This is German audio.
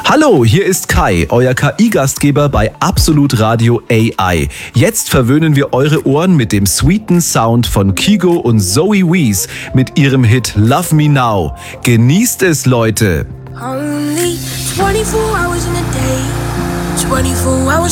Hallo, hier ist Kai, euer KI-Gastgeber bei Absolut Radio AI. Jetzt verwöhnen wir eure Ohren mit dem sweeten Sound von Kygo und Zoe Wees mit ihrem Hit Love Me Now. Genießt es, Leute! Only 24 hours in a day, 24 hours